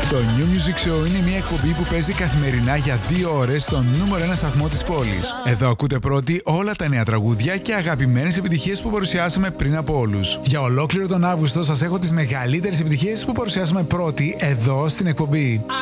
Το New Music Show είναι μια εκπομπή που παίζει καθημερινά για 2 ώρες στον νούμερο 1 σταθμό της πόλης. Εδώ ακούτε πρώτοι όλα τα νέα τραγούδια και αγαπημένες επιτυχίες που παρουσιάσαμε πριν από όλους. Για ολόκληρο τον Αύγουστο σας έχω τις μεγαλύτερες επιτυχίες που παρουσιάσαμε πρώτοι εδώ στην εκπομπή.